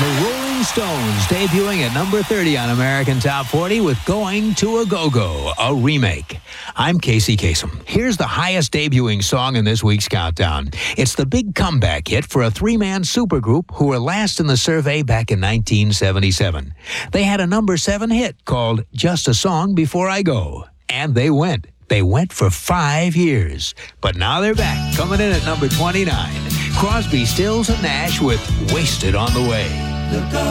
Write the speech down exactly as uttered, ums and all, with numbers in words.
The Rolling Stones debuting at number thirty on American Top forty with Going to a Go-Go, a remake. I'm Casey Kasem. Here's the highest debuting song in this week's countdown. It's the big comeback hit for a three-man supergroup who were last in the survey back in nineteen seventy-seven. They had a number seven hit called Just a Song Before I Go. And they went. They went for five years. But now they're back, coming in at number twenty-nine. Crosby, Stills, and Nash with Wasted on the Way.